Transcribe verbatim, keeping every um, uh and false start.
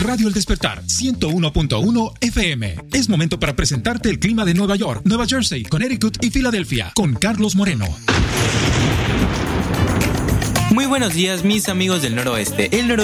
Radio El Despertar, ciento uno punto uno F M. Es momento para presentarte el clima de Nueva York, Nueva Jersey, Connecticut y Filadelfia, con Carlos Moreno. Muy buenos días, mis amigos del noroeste. El noroeste